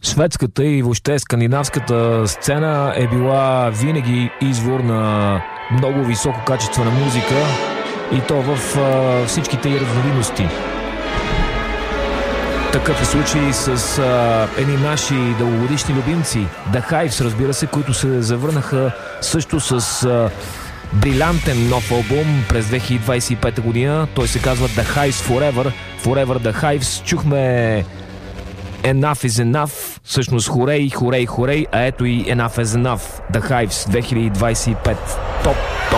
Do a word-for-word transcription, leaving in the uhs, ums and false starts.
Шведската и въобще скандинавската сцена е била винаги извор на много високо качество на музика, и то в а, всичките й разновидности. Такъв е случай с а, едни наши дългогодишни любимци, The Hives, разбира се, които се завърнаха също с а, брилянтен нов албум през две хиляди двадесет и пета година. Той се казва The Hives Forever. Forever The Hives. Чухме Enough is Enough, всъщност хорей, хорей, хорей, а ето и Enough is Enough, The Hives две хиляди двадесет и пет. Топ, топ.